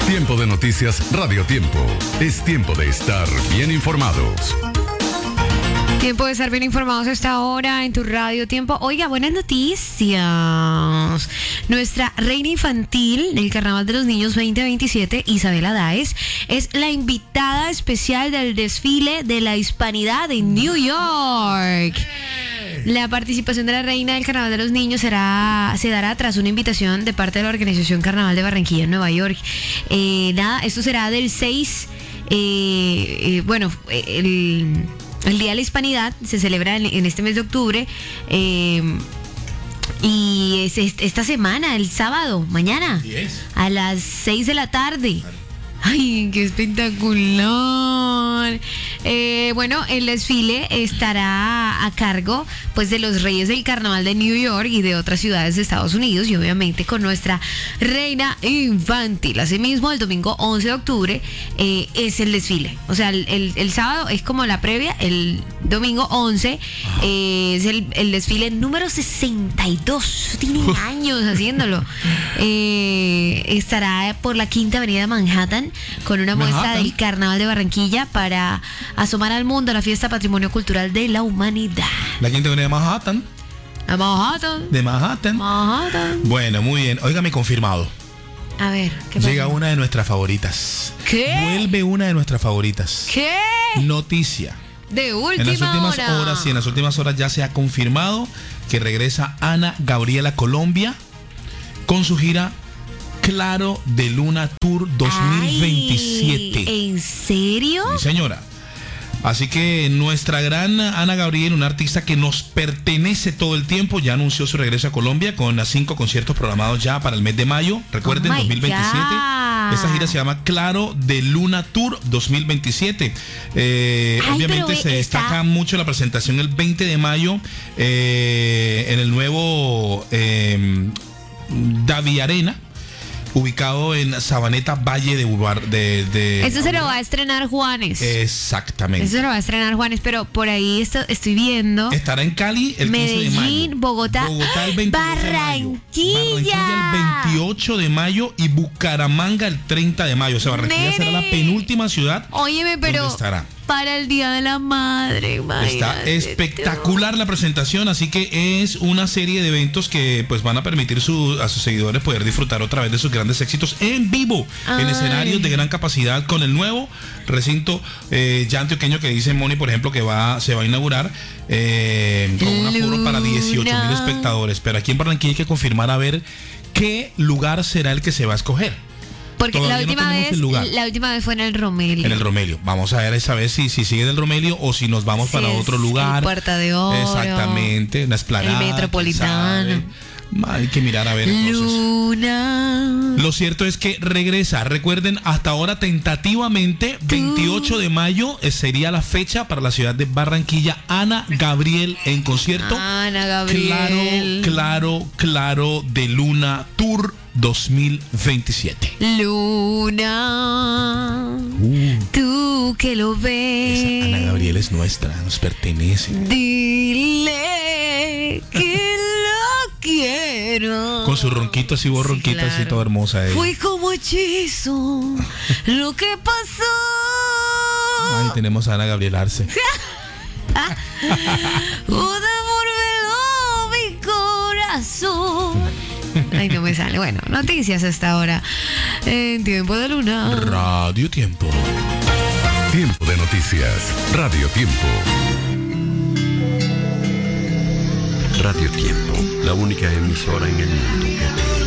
Tiempo de noticias Radio Tiempo. Es tiempo de estar bien informados. Tiempo de estar bien informados a esta hora en tu Radio Tiempo. Oiga, buenas noticias. Nuestra reina infantil del Carnaval de los Niños 2027, Isabela Daes, es la invitada especial del desfile de la Hispanidad en New York. La participación de la reina del Carnaval de los Niños se dará tras una invitación de parte de la organización Carnaval de Barranquilla en Nueva York. Esto será del 6, el Día de la Hispanidad se celebra en este mes de octubre. Y es esta semana, el sábado, mañana, a las 6 de la tarde. ¡Ay, qué espectacular! El desfile estará a cargo pues de los Reyes del Carnaval de New York y de otras ciudades de Estados Unidos, y obviamente con nuestra reina infantil. Asimismo, el domingo 11 de octubre es el desfile. O sea, el sábado es como la previa, el domingo 11 es el desfile número 62. Tienen años haciéndolo. Estará por la Quinta Avenida de Manhattan con una muestra del Carnaval de Barranquilla para asomar al mundo la fiesta Patrimonio Cultural de la Humanidad. La Quinta Avenida de Manhattan. De Manhattan. Bueno, muy bien. Óigame, confirmado. A ver, ¿qué pasa? Llega una de nuestras favoritas. ¿Qué? Vuelve una de nuestras favoritas. ¿Qué? Noticia. De última en las últimas hora. horas, sí, en las últimas horas ya se ha confirmado que regresa Ana Gabriela a Colombia con su gira Claro de Luna Tour 2027. Ay, ¿en serio? Sí, señora. Así que nuestra gran Ana Gabriel, una artista que nos pertenece todo el tiempo, ya anunció su regreso a Colombia con 5 conciertos programados ya para el mes de mayo. Recuerden, 2027. God. Esta gira se llama Claro de Luna Tour 2027. Obviamente se destaca mucho la presentación el 20 de mayo en el nuevo Davi Arena, ubicado en Sabaneta, Valle de Ubar. Eso se lo va a estrenar Juanes. Exactamente. Eso se lo va a estrenar Juanes, pero por ahí estoy viendo. Estará en Cali el 15 de mayo. Medellín, Bogotá el 22 Barranquilla el 28 de mayo y Bucaramanga el 30 de mayo. O sea, Barranquilla será la penúltima ciudad. Óyeme, pero donde estará. Para el Día de la Madre, está espectacular la presentación, así que es una serie de eventos que pues van a permitir a sus seguidores poder disfrutar otra vez de sus grandes éxitos en vivo, en escenarios de gran capacidad, con el nuevo recinto ya antioqueño que dice Moni, por ejemplo, que se va a inaugurar con un aforo para 18,000 espectadores. Pero aquí en Barranquilla hay que confirmar a ver qué lugar será el que se va a escoger. Porque la última vez fue en el Romelio. En el Romelio. Vamos a ver esa vez si sigue en el Romelio o si nos vamos para otro lugar. Puerta de Oro. Exactamente, la Esplanada. El Metropolitano. Hay que mirar a ver. Luna. Lo cierto es que regresa. Recuerden, hasta ahora tentativamente 28 de mayo sería la fecha para la ciudad de Barranquilla. Ana Gabriel en concierto. Ana Gabriel. Claro de Luna Tour 2027. Luna, tú que lo ves. Esa Ana Gabriel es nuestra, nos pertenece. Dile que lo quiero. Con su ronquito así, voz ronquita, claro. Así toda hermosa ella. Fue como hechizo lo que pasó. Ay, tenemos a Ana Gabriel Arce. Un amor veló mi corazón. Ay, no me sale. Bueno, noticias hasta ahora en Tiempo de Luna. Radio Tiempo. Tiempo de noticias. Radio Tiempo. Radio Tiempo, la única emisora en el mundo que